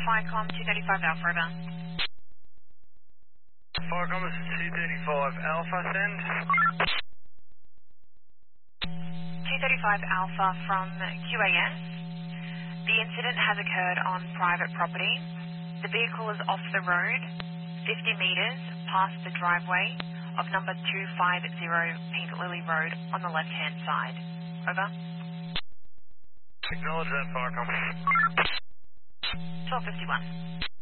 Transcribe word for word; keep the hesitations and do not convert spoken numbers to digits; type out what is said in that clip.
Firecom two thirty-five Alpha, over. Firecom is two thirty-five Alpha, send. two thirty-five Alpha from Q A S. The incident has occurred on private property. The vehicle is off the road, fifty metres past the driveway of number two five zero Pink Lily Road on the left-hand side. Over. Acknowledge that, Firecom. twelve fifty-one.